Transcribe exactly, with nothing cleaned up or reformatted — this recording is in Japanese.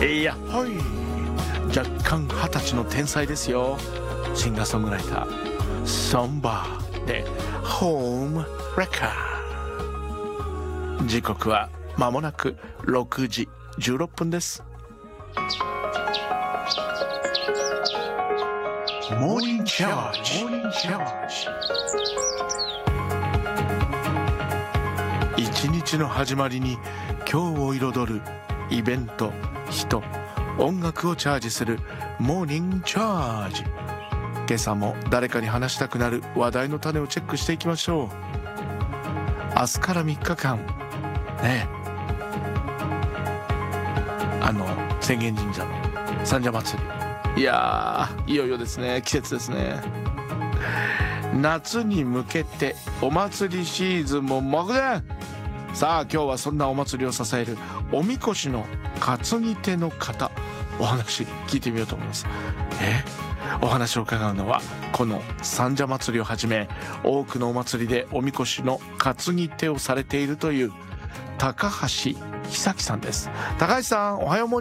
いやほい、若干二十歳の天才ですよ。シンガーソングライターソンバーでホームレカー。時刻は間もなくろくじじゅうろっぷんです。モーニングチャージ、モーニングチャージ。一日の始まりに今日を彩るイベント、人、音楽をチャージするモーニングチャージ。今朝も誰かに話したくなる話題の種をチェックしていきましょう。明日からみっかかんね、あの浅間神社の三社祭り、いやーいよいよですね。季節ですね。夏に向けてお祭りシーズンも目前。さあ今日はそんなお祭りを支えるおみこしの担ぎ手の方、お話聞いてみようと思います。えお話を伺うのはこの三社祭りをはじめ多くのお祭りでおみこしの担ぎ手をされているという高橋久樹さんです。高橋さん、おはようも